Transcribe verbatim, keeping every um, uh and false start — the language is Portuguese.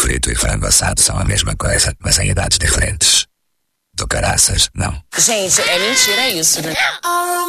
frito e frango assado são a mesma coisa, mas em idades diferentes. Do caraças, não. Gente, é mentira isso, né?